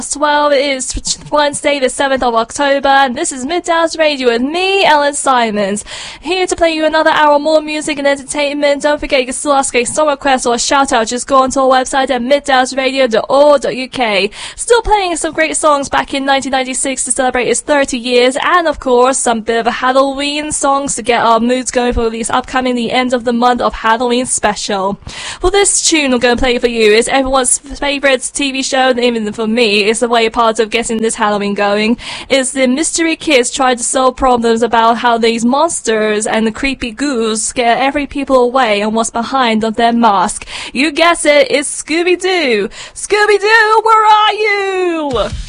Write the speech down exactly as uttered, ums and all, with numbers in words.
Well, it is Wednesday, the seventh of October, and this is Middash Radio with me, Ellen Simons. Here to play you another hour more music and entertainment. Don't forget, you can still ask a song request or a shout out. Just go onto our website at middash radio dot org dot U K. Still playing some great songs back in nineteen ninety-six to celebrate its thirty years, and of course, some bit of a Halloween songs to get our moods going for this upcoming the end of the month of Halloween special. For this tune I'm going to play for you is everyone's favorite T V show, and even for me, it's the way part of getting this Halloween going, is the mystery kids try to solve problems about how these monsters and the creepy ghouls scare every people away and what's behind of their mask. You guess it, it's Scooby-Doo! Scooby-Doo, where are you?